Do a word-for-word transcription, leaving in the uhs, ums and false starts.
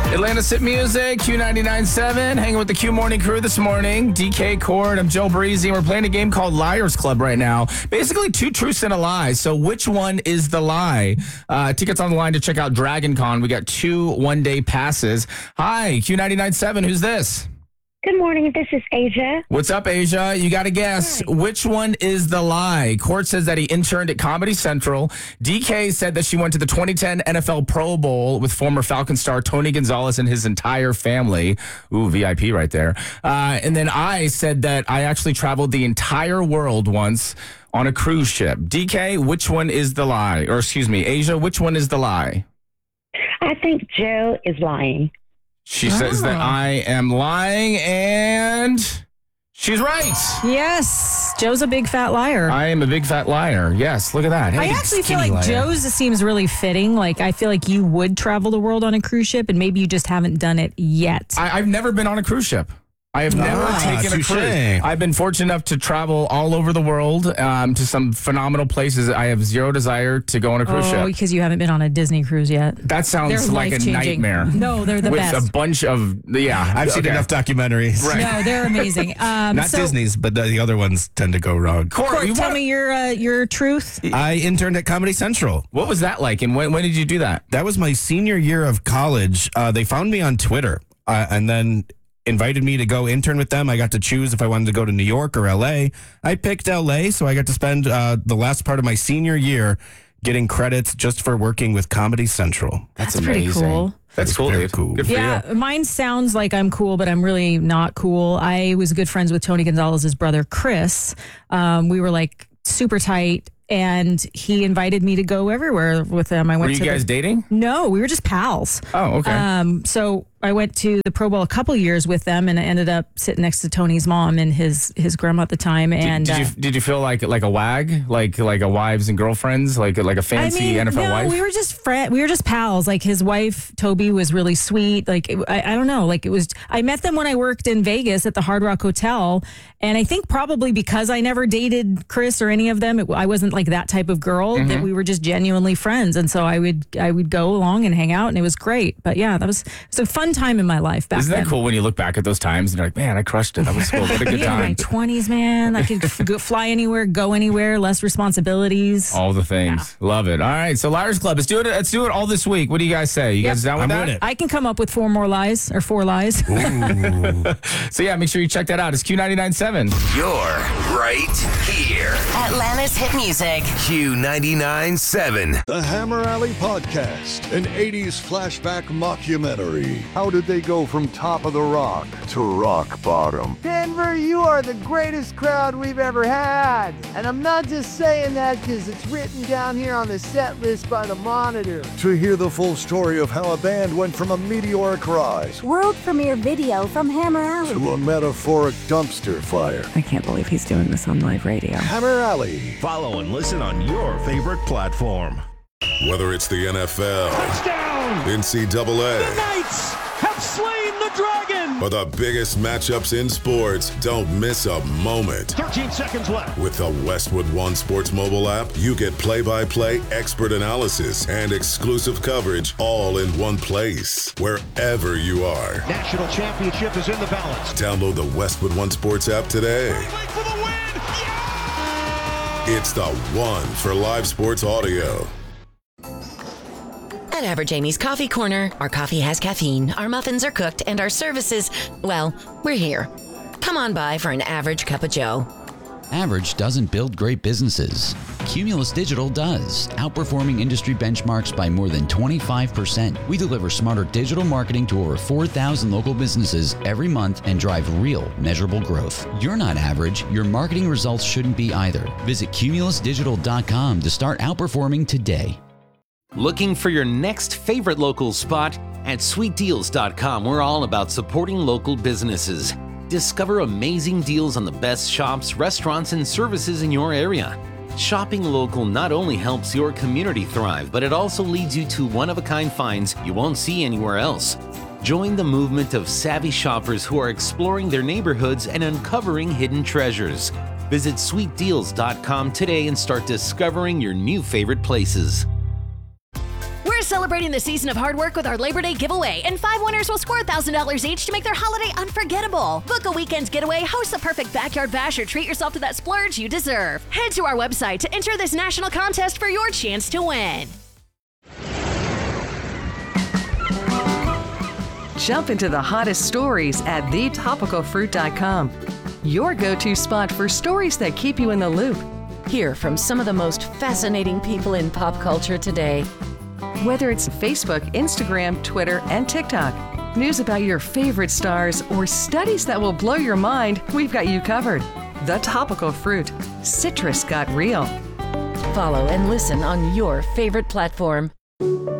Atlanta's Hit Music, Q ninety-nine point seven, hanging with the Q Morning Crew this morning. D K Cord, I'm Joe Breezy, and we're playing a game called Liars Club right now. Basically, two truths and a lie. So which one is the lie? Uh, tickets on the line to check out Dragon Con. We got two one-day passes. Hi, Q ninety-nine point seven, who's this? Good morning. This is Asia. What's up, Asia? You got to guess. Hi. Which one is the lie? Court says that he interned at Comedy Central. D K said that she went to the twenty ten N F L Pro Bowl with former Falcon star Tony Gonzalez and his entire family. Ooh, V I P right there. Uh, and then I said that I actually traveled the entire world once on a cruise ship. D K, which one is the lie? Or excuse me, Asia, which one is the lie? I think Joe is lying. She says that I am lying, and she's right. Yes, Joe's a big fat liar. I am a big fat liar. Yes, look at that. Hey, I big actually feel skinny like liar. Joe's seems really fitting. Like, I feel like you would travel the world on a cruise ship, and maybe you just haven't done it yet. I, I've never been on a cruise ship. I have never Ah, taken a touche. cruise. I've been fortunate enough to travel all over the world um, to some phenomenal places. I have zero desire to go on a cruise oh, ship. because you haven't been on a Disney cruise yet. That sounds They're like a life-changing. nightmare. No, they're the With best. a bunch of, yeah. I've seen okay. enough documentaries. Right. No, they're amazing. Um, Not so, Disney's, but the, the other ones tend to go wrong. Court, Court, you tell wanna- me your uh, your truth. I interned at Comedy Central. What was that like, and when, when did you do that? That was my senior year of college. Uh, they found me on Twitter uh, and then invited me to go intern with them. I got to choose if I wanted to go to New York or L A. I picked L A, so I got to spend uh, the last part of my senior year getting credits just for working with Comedy Central. That's, That's pretty amazing. cool. That's cool, very dude. cool. Good for Yeah, you. mine sounds like I'm cool, but I'm really not cool. I was good friends with Tony Gonzalez's brother, Chris. Um, we were like super tight, and he invited me to go everywhere with him. I went Were you to guys the, dating? No, we were just pals. Oh, okay. Um, so I went to the Pro Bowl a couple years with them, and I ended up sitting next to Tony's mom and his his grandma at the time. And did, did uh, you did you feel like like a wag, like like a wives and girlfriends, like like a fancy I mean, N F L no, wife? we were just friend. We were just pals. Like his wife, Toby, was really sweet. Like it, I, I don't know. Like it was. I met them when I worked in Vegas at the Hard Rock Hotel, and I think probably because I never dated Chris or any of them, it, I wasn't like that type of girl. Mm-hmm. That we were just genuinely friends, and so I would I would go along and hang out, and it was great. But yeah, that was it was a fun time in my life back Isn't that then. cool when you look back at those times and you're like, man, I crushed it. That was cool. What a good Yeah, my time. twenties, man. I could f- go, fly anywhere, go anywhere, less responsibilities. All the things. Love it. All right. So Liars Club. Let's do it. Let's do it all this week. What do you guys say? You Yep. guys down with I'm that? with it. I can come up with four more lies or four lies. So yeah, make sure you check that out. It's Q ninety-nine point seven. You're right here. Atlanta's Hit Music. Q ninety-nine point seven. The Hammer Alley Podcast, an eighties flashback mockumentary. How did they go from top of the rock to rock bottom? Denver, you are the greatest crowd we've ever had. And I'm not just saying that because it's written down here on the set list by the Monitor. To hear the full story of how a band went from a meteoric rise World premiere video from Hammer Alley. to a metaphoric dumpster fire. I can't believe he's doing this on live radio. Hammer Alley. Follow and listen on your favorite platform. Whether it's the N F L, Touchdown! N C double A, The Knights have slain the dragon! or the biggest matchups in sports, don't miss a moment. thirteen seconds left. With the Westwood One Sports mobile app, you get play-by-play expert analysis and exclusive coverage all in one place, wherever you are. National championship is in the balance. Download the Westwood One Sports app today. For the win! It's the one for live sports audio. At Average Amy's Coffee Corner, our coffee has caffeine, our muffins are cooked, and our services, well, we're here. Come on by for an average cup of joe. Average doesn't build great businesses. Cumulus Digital does, outperforming industry benchmarks by more than twenty-five percent. We deliver smarter digital marketing to over four thousand local businesses every month and drive real, measurable growth. You're not average. Your marketing results shouldn't be either. Visit cumulus digital dot com to start outperforming today. Looking for your next favorite local spot? At sweet deals dot com, we're all about supporting local businesses. Discover amazing deals on the best shops, restaurants, and services in your area. Shopping local not only helps your community thrive, but it also leads you to one-of-a-kind finds you won't see anywhere else. Join the movement of savvy shoppers who are exploring their neighborhoods and uncovering hidden treasures. Visit sweet deals dot com today and start discovering your new favorite places. We're celebrating the season of hard work with our Labor Day giveaway, and five winners will score one thousand dollars each to make their holiday unforgettable. Book a weekend getaway, host the perfect backyard bash, or treat yourself to that splurge you deserve. Head to our website to enter this national contest for your chance to win. Jump into the hottest stories at the topical fruit dot com. Your go-to spot for stories that keep you in the loop. Hear from some of the most fascinating people in pop culture today. Whether it's Facebook, Instagram, Twitter, and TikTok, news about your favorite stars, or studies that will blow your mind, we've got you covered. The Topical Fruit. Citrus got real. Follow and listen on your favorite platform.